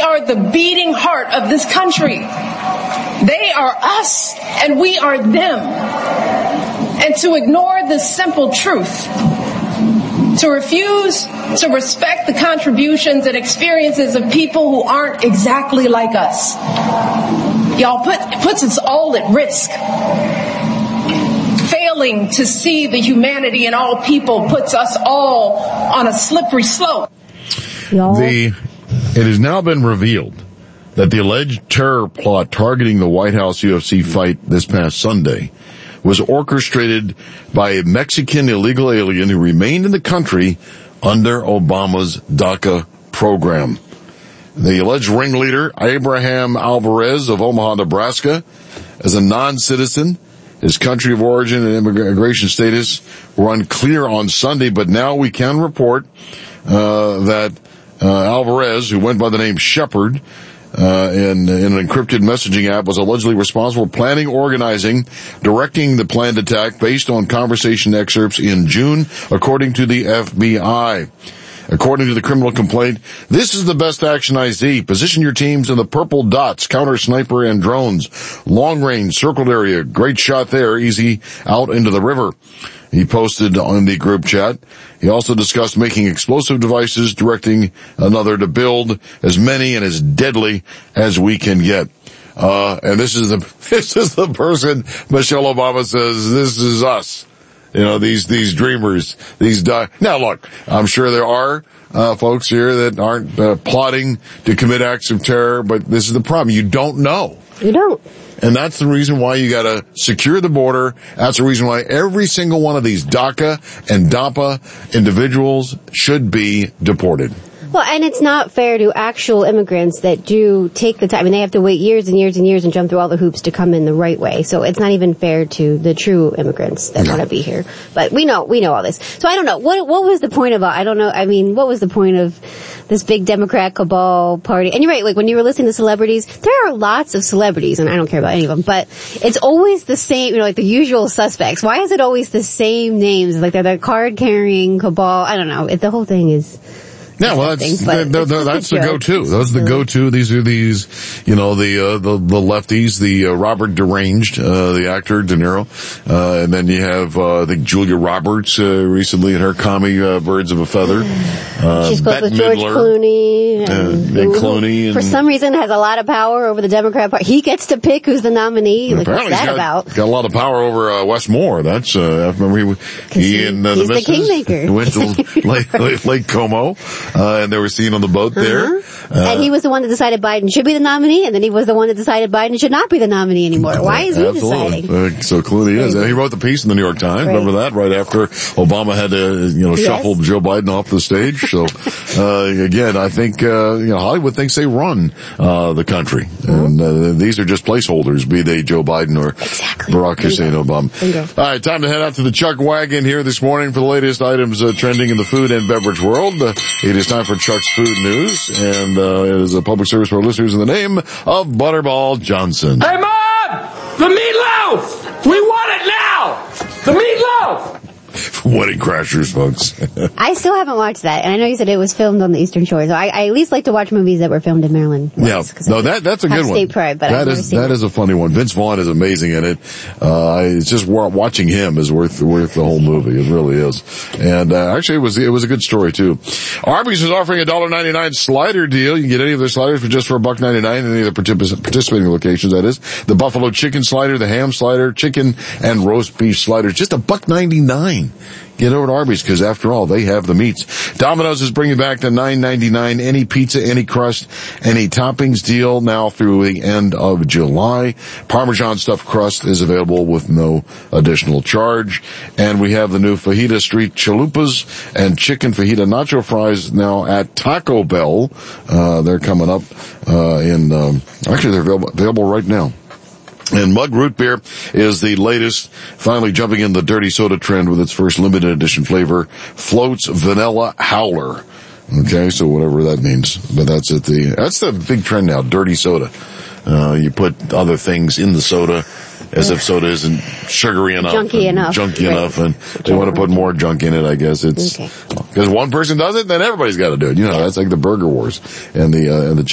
are the beating heart of this country. They are us, and we are them. And to ignore this simple truth, to refuse to respect the contributions and experiences of people who aren't exactly like us, y'all, puts us all at risk. Failing to see the humanity in all people puts us all on a slippery slope. It has now been revealed that the alleged terror plot targeting the White House UFC fight this past Sunday was orchestrated by a Mexican illegal alien who remained in the country under Obama's DACA program. The alleged ringleader, Abraham Alvarez of Omaha, Nebraska, as a non-citizen, his country of origin and immigration status were unclear on Sunday, but now we can report that Alvarez, who went by the name Shepard, in an encrypted messaging app, was allegedly responsible for planning, organizing, directing the planned attack based on conversation excerpts in June, according to the FBI. According to the criminal complaint, this is the best action I see. Position your teams in the purple dots, counter sniper and drones. Long range, circled area, great shot there, easy out into the river. He posted on the group chat. He also discussed making explosive devices, directing another to build as many and as deadly as we can get. And this is the person Michelle Obama says, this is us. You know, these dreamers, now look, I'm sure there are, folks here that aren't, plotting to commit acts of terror, but this is the problem. You don't know. You don't. And that's the reason why you gotta secure the border. That's the reason why every single one of these DACA and DAPA individuals should be deported. Well, and it's not fair to actual immigrants that do take the time. I mean, they have to wait years and years and years and jump through all the hoops to come in the right way. So it's not even fair to the true immigrants that want to be here. But we know all this. So I don't know. What was the point of, I don't know, I mean, what was the point of this big Democrat cabal party? And you're right, like when you were listening to celebrities, there are lots of celebrities, and I don't care about any of them, but it's always the same, you know, like the usual suspects. Why is it always the same names? Like they're the card-carrying cabal. I don't know. The whole thing is... Yeah, well, that's the go-to. Those are the go-to. These are you know, the lefties, the Robert Deranged, the actor, De Niro. And then you have, I think Julia Roberts, recently in her commie, Birds of a Feather. She's close with George Clooney. And Clooney. For some reason has a lot of power over the Democrat Party. He gets to pick who's the nominee. Like, what's that about? Got a lot of power over, Wes Moore. That's, I remember he and the missus kingmaker. Went to Lake Como. And they were seen on the boat there. And he was the one that decided Biden should be the nominee, and then he was the one that decided Biden should not be the nominee anymore. Why is he deciding? So Clooney is. He wrote the piece in the New York Times. Right. Remember that? Right after Obama had to, shuffle Joe Biden off the stage. So, again, I think, Hollywood thinks they run, the country. And, these are just placeholders, be they Joe Biden or Barack Hussein Obama. All right, time to head out to the Chuck Wagon here this morning for the latest items, trending in the food and beverage world. It is time for Chuck's Food News, and it is a public service for our listeners in the name of Butterball Johnson. Hey, Mom! The meatloaf! We want it now! The meatloaf! Wedding Crashers, folks. I still haven't watched that, and I know you said it was filmed on the Eastern Shore, so I at least like to watch movies that were filmed in Maryland. That's a good one. State pride, but that is a funny one. Vince Vaughn is amazing in it. It's just watching him is worth the whole movie. It really is. And actually, it was a good story too. Arby's is offering a $1.99 slider deal. You can get any of their sliders for just for $1.99 in any of the participating locations. That is the buffalo chicken slider, the ham slider, chicken and roast beef sliders, just $1.99. Get over to Arby's, because after all, they have the meats. Domino's is bringing back the $9.99 any pizza, any crust, any toppings deal now through the end of July. Parmesan stuffed crust is available with no additional charge. And we have the new Fajita Street Chalupas and chicken fajita nacho fries now at Taco Bell. They're coming up, actually they're available right now. And Mug Root Beer is the latest, finally jumping in the dirty soda trend with its first limited edition flavor, Floats Vanilla Howler. Okay, so whatever that means. But that's the big trend now, dirty soda. You put other things in the soda as if soda isn't sugary enough. Junky enough, and they want to put more junk in it, I guess. It's, because one person does it, then everybody's got to do it. That's like the burger wars and the